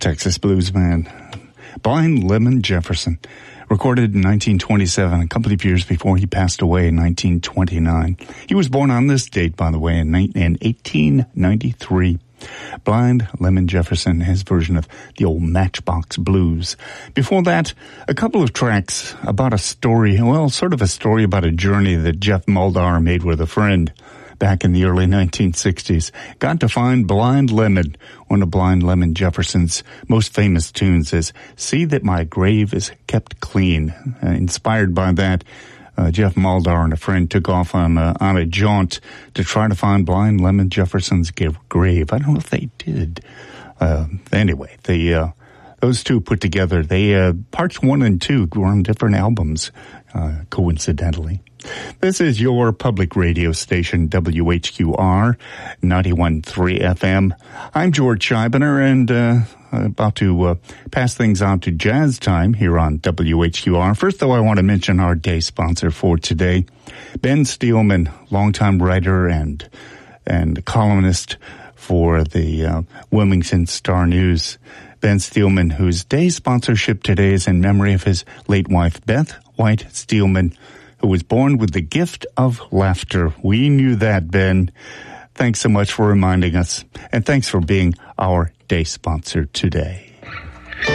Texas blues man. Blind Lemon Jefferson, recorded in 1927, a couple of years before he passed away in 1929. He was born on this date, by the way, in 1893. Blind Lemon Jefferson, his version of the old Matchbox Blues. Before that, a couple of tracks about a story, well, sort of a story about a journey that Jeff Muldaur made with a friend back in the early 1960s. Got to find Blind Lemon. One of Blind Lemon Jefferson's most famous tunes is See That My Grave Is Kept Clean. Inspired by that, Jeff Muldaur and a friend took off on a jaunt to try to find Blind Lemon Jefferson's grave. I don't know if they did. Anyway, those two put together, parts 1 and 2 were on different albums, coincidentally. This is your public radio station, WHQR, 91.3 FM. I'm George Scheibner, and about to pass things on to Jazz Time here on WHQR. First, though, I want to mention our day sponsor for today, Ben Steelman, longtime writer and columnist for the Wilmington Star News. Ben Steelman, whose day sponsorship today is in memory of his late wife, Beth White Steelman, who was born with the gift of laughter. We knew that, Ben. Thanks so much for reminding us, and thanks for being our day sponsor today.